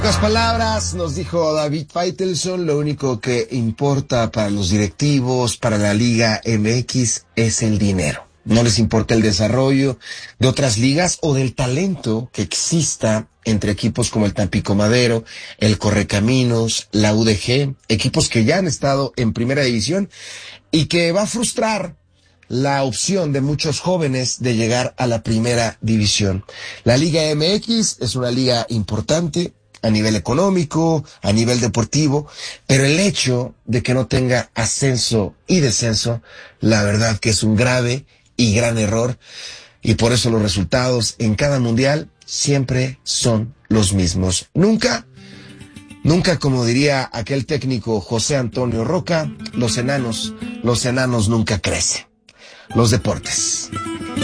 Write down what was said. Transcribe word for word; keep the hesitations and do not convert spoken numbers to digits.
Pocas palabras, nos dijo David Faitelson, lo único que importa para los directivos, para la Liga M X, es el dinero. No les importa el desarrollo de otras ligas o del talento que exista entre equipos como el Tampico Madero, el Correcaminos, la U D G, equipos que ya han estado en primera división y que va a frustrar la opción de muchos jóvenes de llegar a la primera división. La Liga M X es una liga importante a nivel económico, a nivel deportivo, pero el hecho de que no tenga ascenso y descenso, la verdad que es un grave y gran error, y por eso los resultados en cada mundial siempre son los mismos. Nunca, nunca, como diría aquel técnico José Antonio Roca, los enanos, los enanos nunca crecen. Los deportes.